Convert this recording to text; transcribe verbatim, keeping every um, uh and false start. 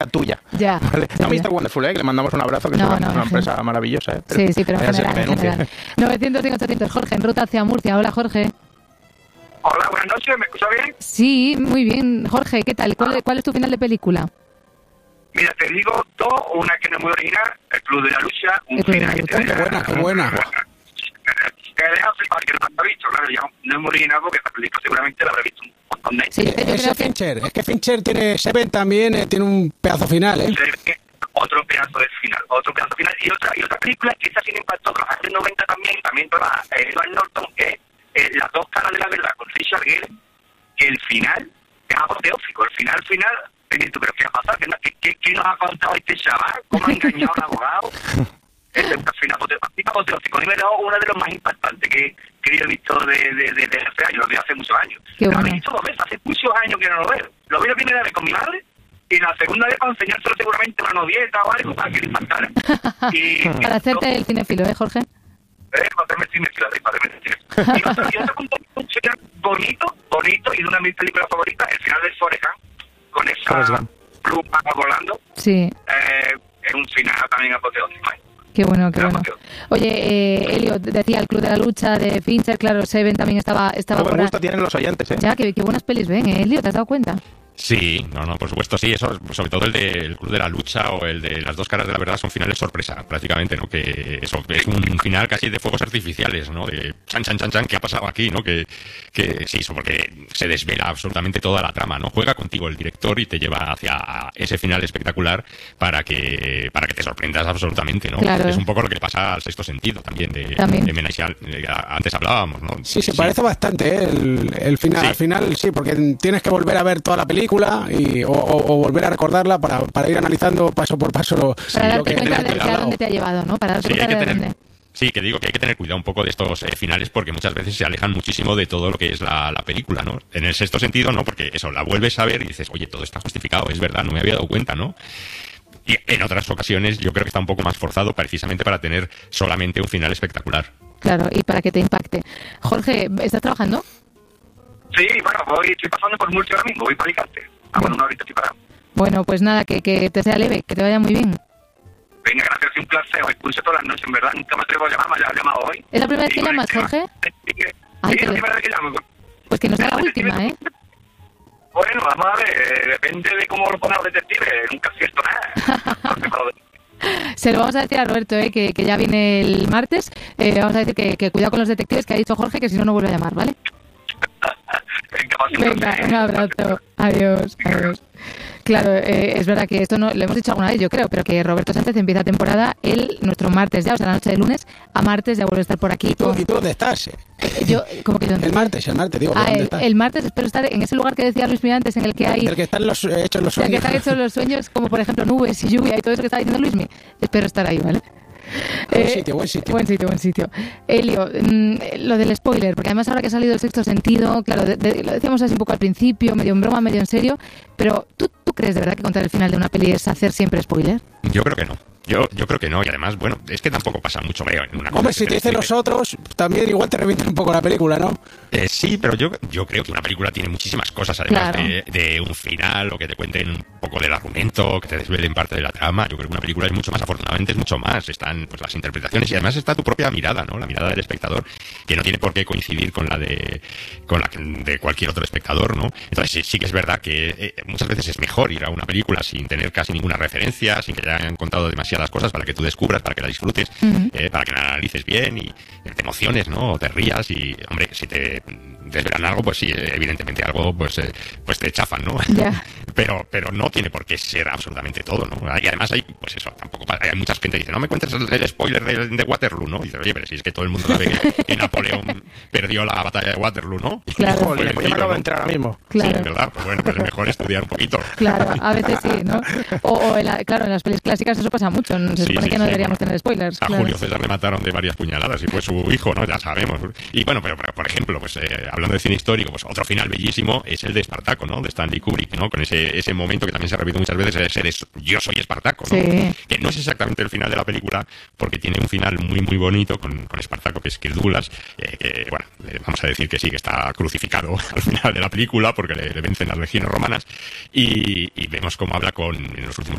tuya. Ya. ¿Vale? No mister Wonderful, ¿eh? Que le mandamos un abrazo, que no, es una, no, una sí. empresa maravillosa. ¿eh? Sí, sí, pero en general, en general. novecientos cien ochocientos, Jorge, en ruta hacia Murcia. Hola, Jorge. Hola, buenas noches, ¿me escucha bien? Sí, muy bien. Jorge, ¿qué tal? ¿Cuál, cuál es tu final de película? Mira, te digo dos, una que no es muy original, El Club de la Lucha, un final que te Qué buena, qué buena. Que deja flipar, que no la ha visto, claro, ya no es muy original porque esta película seguramente la habrá visto un montón de Sí, yo creo Ese que- Fincher, es que Fincher tiene, Seven también eh, tiene un pedazo final, ¿eh? otro pedazo de final, otro pedazo final y otra y otra película que esa sí me impactó, que en los noventa también, también trabaja eh, Edward Norton, que es eh, Las dos caras de la verdad con Richard Gere, que el final es apoteósico, el final final, eh, tú, pero ¿qué ha pasado? ¿Qué, qué, qué, qué nos ha contado este chaval? ¿Cómo ha engañado a un abogado? Es el final apoteósico, a mí me da uno de los más impactantes que, que yo he visto de, de, de, de hace años, lo vi hace muchos años. Qué Lo bueno. he visto dos veces, hace muchos años que no lo veo. Lo vi la primera vez con mi madre y la segunda vez para enseñárselo seguramente a una novieta o algo para que le impactara. Y, Para hacerte el cinefilo, ¿eh, Jorge? Eh, para hacerme cinefilo, para hacerme cinefilo. Y otro, y otro punto, un final bonito, bonito, y de una de mis películas favoritas, el final de Forrest Gump, con Forrest esa Gump. pluma volando, Sí. eh, es un final también apoteósico. ¿eh? Qué bueno, qué Era bueno. apoteósico. Oye, eh, Elio, decía el Club de la Lucha de Fincher, claro, Seven también estaba, estaba Qué buen por ahí. gusto tienen los oyentes, ¿eh? Ya, qué, qué buenas pelis ven, ¿eh, Elio? ¿Te has dado cuenta? Sí, no, no, por supuesto, sí, eso, sobre todo el del Club de la Lucha o el de Las dos caras de la verdad son finales sorpresa, prácticamente, ¿no? Que eso es un final casi de fuegos artificiales, ¿no? De chan, chan, chan, chan, ¿qué ha pasado aquí, no? Que, que sí, eso porque se desvela absolutamente toda la trama, ¿no? Juega contigo el director y te lleva hacia ese final espectacular para que para que te sorprendas absolutamente, ¿no? Claro. Es un poco lo que le pasa al Sexto Sentido también, de, También. de M. Night Shyam- eh, antes hablábamos, ¿no? Sí, se parece bastante, ¿eh? El, el final, Sí. al final sí, porque tienes que volver a ver toda la película y, o, o- o volver a recordarla para, para ir analizando paso por paso lo, Para lo darte que cuenta tener de, de a cuidado. dónde te ha llevado, ¿no? Para darte Sí, hay cuenta que de tener, dónde. sí, que digo que hay que tener cuidado un poco de estos eh, finales porque muchas veces se alejan muchísimo de todo lo que es la, la película, ¿no? En el sexto sentido, ¿no? Porque eso, la vuelves a ver y dices, oye, todo está justificado, es verdad, no me había dado cuenta, ¿no? Y en otras ocasiones yo creo que está un poco más forzado precisamente para tener solamente un final espectacular. Claro, y para que te impacte. Jorge, ¿estás trabajando? Sí, bueno, voy, estoy pasando por Murcia ahora mismo, voy para Alicante. Ah, bueno, una horita estoy parado. Bueno, pues nada, que, que te sea leve, que te vaya muy bien. Venga, gracias, ha sido un placer. Os escucho todas las noches, en verdad. Nunca me atrevo a llamar, me has llamado hoy. ¿Es la primera vez Y que bueno, llamas, es que- Jorge? Sí, que- Ay, sí, qué es la bien. primera vez que llamo. Pues que no sea la última, ¿eh? Bueno, vamos a ver, eh, depende de cómo lo ponen los detectives, nunca acierto nada. Se lo vamos a decir a Roberto, ¿eh? que, que ya viene el martes. Eh, vamos a decir que, que cuidado con los detectives, que ha dicho Jorge, que si no, no vuelve a llamar, ¿vale? Venga, pase un Venga, placer. un abrazo. Adiós, adiós. Claro, eh, es verdad que esto no lo hemos dicho alguna vez, yo creo, pero que Roberto Sánchez empieza temporada el nuestro martes ya, o sea, la noche de lunes a martes ya vuelve a estar por aquí. ¿Y tú, con- ¿Y tú dónde estás? Yo, como que dónde? El martes, el martes, digo, Ah, ¿dónde el, estás? el martes espero estar en ese lugar que decía Luis Miguel antes, en el que hay Del que están los, eh, hechos los en el que sueños. están hechos los sueños, como por ejemplo nubes y lluvia y todo eso que está diciendo Luismi. Espero estar ahí, ¿vale? Buen sitio, buen sitio. Buen sitio, buen sitio. Elio, mm, lo del spoiler, porque además ahora que ha salido el Sexto Sentido, claro, de- de- lo decíamos así un poco al principio, medio en broma, medio en serio, pero ¿tú, ¿tú crees de verdad que contar el final de una peli es hacer siempre spoiler? Yo creo que no. Yo, yo creo que no, y además, bueno, es que tampoco pasa mucho, creo, en una cosa Hombre, que si te se dicen describe. los otros, también igual te revientan un poco la película, ¿no? Eh, sí, pero yo, yo creo que una película tiene muchísimas cosas, además Claro. de, de un final, o que te cuenten un poco del argumento, que te desvelen parte de la trama. Yo creo que una película es mucho más, afortunadamente es mucho más. Están pues las interpretaciones y además está tu propia mirada, ¿no? La mirada del espectador, que no tiene por qué coincidir con la de con la de cualquier otro espectador, ¿no? Entonces sí, sí que es verdad que eh, muchas veces es mejor ir a una película sin tener casi ninguna referencia, sin que te hayan contado demasiadas cosas para que tú descubras, para que la disfrutes, Ujú. eh, para que la analices bien y te emociones, ¿no? O te rías y, hombre, si te desvelan algo, pues sí, evidentemente algo, pues, eh, pues te chafan, ¿no? Ya. Pero, pero no tiene por qué ser absolutamente todo, ¿no? Y además hay, pues eso, tampoco pa- hay mucha gente que dice, no me cuentes el, el spoiler de, de Waterloo, ¿no? Y dice, oye, pero si es que todo el mundo sabe que, que Napoleón perdió la batalla de Waterloo, ¿no? Y Claro. fue Joder, pues yo me vencido, acabo de ¿no? entrar ahora mismo. Claro. Sí, ¿verdad? Pues bueno, pues es mejor estudiar un poquito. Claro, a veces sí, ¿no? O, o en la- claro, en las pelis clásicas eso pasa mucho. mucho. Se Sí, supone sí, que no sí, deberíamos bueno. tener spoilers. A claro. Julio César le mataron de varias puñaladas y fue su hijo, ¿no? Ya sabemos. Y bueno, pero, pero por ejemplo, pues eh, hablando de cine histórico, pues otro final bellísimo es el de Espartaco, ¿no? De Stanley Kubrick, ¿no? Con ese, ese momento que también se repite muchas veces, ese de yo soy Espartaco, ¿no? Sí. Que no es exactamente el final de la película, porque tiene un final muy, muy bonito con, con Espartaco, que es Kirk Douglas, eh, que, bueno, eh, vamos a decir que sí, que está crucificado al final de la película porque le, le vencen las legiones romanas y, y vemos cómo habla con, en los últimos